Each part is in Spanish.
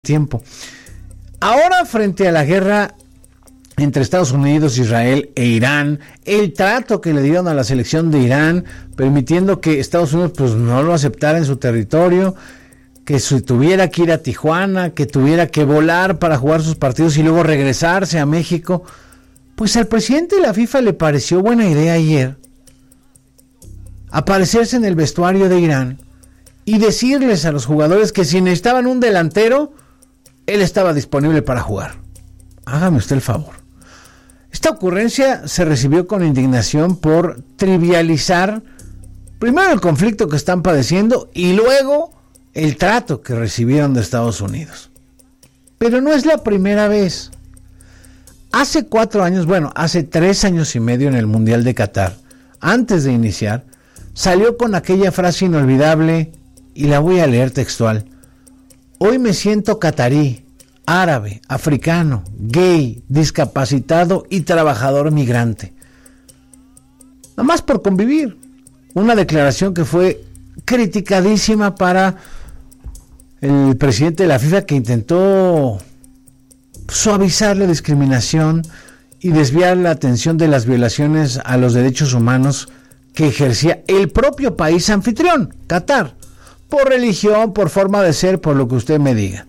tiempo. Ahora, frente a la guerra entre Estados Unidos, Israel e Irán, el trato que le dieron a la selección de Irán, permitiendo que Estados Unidos pues no lo aceptara en su territorio, que tuviera que ir a Tijuana, que tuviera que volar para jugar sus partidos y luego regresarse a México, pues al presidente de la FIFA le pareció buena idea ayer aparecerse en el vestuario de Irán y decirles a los jugadores que si necesitaban un delantero, él estaba disponible para jugar. Hágame usted el favor. Esta ocurrencia se recibió con indignación por trivializar primero el conflicto que están padeciendo y luego el trato que recibieron de Estados Unidos. Pero no es la primera vez. Hace 3 años y medio en el Mundial de Qatar, antes de iniciar, salió con aquella frase inolvidable y la voy a leer textual. Hoy me siento catarí, árabe, africano, gay, discapacitado y trabajador migrante. Nada más por convivir. Una declaración que fue criticadísima para el presidente de la FIFA, que intentó suavizar la discriminación y desviar la atención de las violaciones a los derechos humanos que ejercía el propio país anfitrión, Qatar, por religión, por forma de ser, por lo que usted me diga.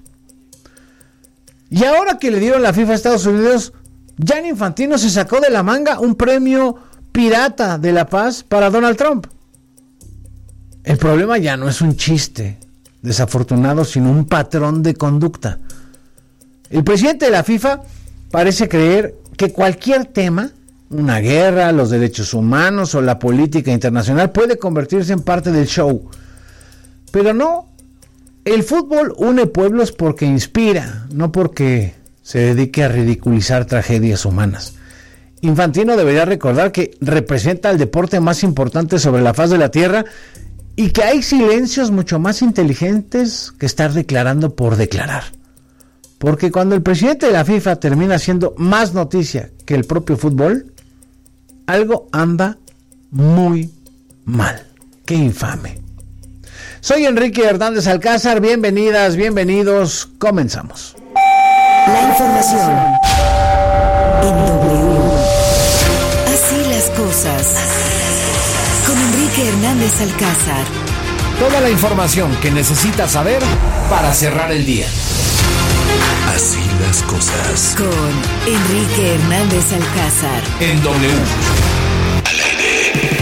Y ahora que le dieron la FIFA a Estados Unidos, Gianni Infantino se sacó de la manga un premio pirata de la paz para Donald Trump. El problema ya no es un chiste desafortunado, sino un patrón de conducta. El presidente de la FIFA parece creer que cualquier tema, una guerra, los derechos humanos o la política internacional, puede convertirse en parte del show. Pero no, el fútbol une pueblos porque inspira, no porque se dedique a ridiculizar tragedias humanas. Infantino debería recordar que representa el deporte más importante sobre la faz de la tierra y que hay silencios mucho más inteligentes que estar declarando por declarar. Porque cuando el presidente de la FIFA termina siendo más noticia que el propio fútbol, algo anda muy mal. ¡Qué infame! Soy Enrique Hernández Alcázar, bienvenidas, bienvenidos, comenzamos. La información en W. Así las cosas. Con Enrique Hernández Alcázar. Toda la información que necesitas saber para cerrar el día. Así las cosas. Con Enrique Hernández Alcázar. En W. Al aire.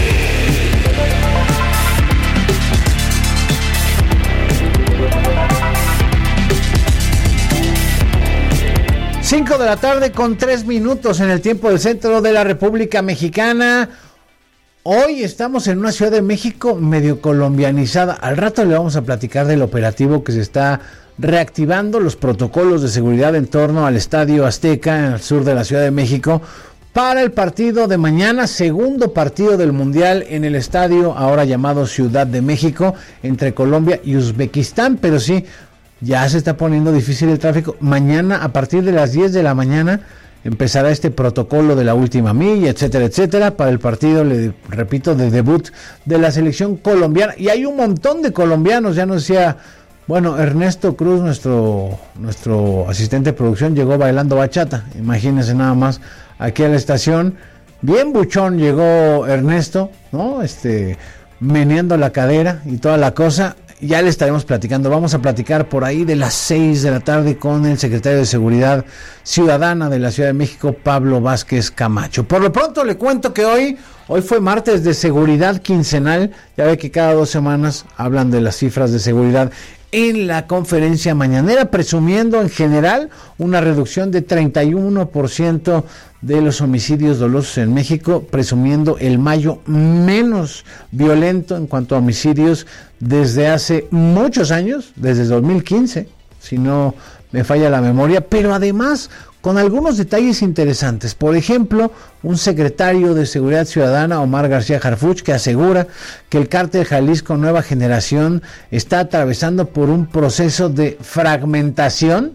5 de la tarde con 3 minutos en el tiempo del centro de la República Mexicana. Hoy estamos en una Ciudad de México medio colombianizada. Al rato le vamos a platicar del operativo que se está reactivando, los protocolos de seguridad en torno al Estadio Azteca en el sur de la Ciudad de México para el partido de mañana, segundo partido del Mundial en el estadio ahora llamado Ciudad de México entre Colombia y Uzbekistán, pero sí, ya se está poniendo difícil el tráfico. Mañana a partir de las 10 de la mañana empezará este protocolo de la última milla, etcétera, etcétera, para el partido, le repito, de debut de la selección colombiana. Y hay un montón de colombianos, ya nos decía, Ernesto Cruz, nuestro asistente de producción, llegó bailando bachata. Imagínense nada más, aquí a la estación, bien buchón llegó Ernesto, ¿no? Meneando la cadera y toda la cosa. Ya le estaremos platicando. Vamos a platicar por ahí de las 6 de la tarde con el secretario de Seguridad Ciudadana de la Ciudad de México, Pablo Vázquez Camacho. Por lo pronto le cuento que hoy fue martes de seguridad quincenal. Ya ve que cada 2 semanas hablan de las cifras de seguridad en la conferencia mañanera, presumiendo en general una reducción de 31% de los homicidios dolosos en México, presumiendo el mayo menos violento en cuanto a homicidios desde hace muchos años, desde 2015, si no me falla la memoria, pero además con algunos detalles interesantes. Por ejemplo, un secretario de Seguridad Ciudadana, Omar García Harfuch, que asegura que el cártel Jalisco Nueva Generación está atravesando por un proceso de fragmentación.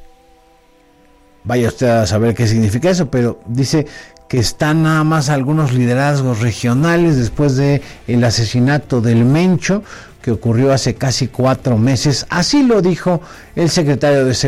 Vaya usted a saber qué significa eso, pero dice que están nada más algunos liderazgos regionales después de el asesinato del Mencho, que ocurrió hace casi 4 meses. Así lo dijo el secretario de Seguridad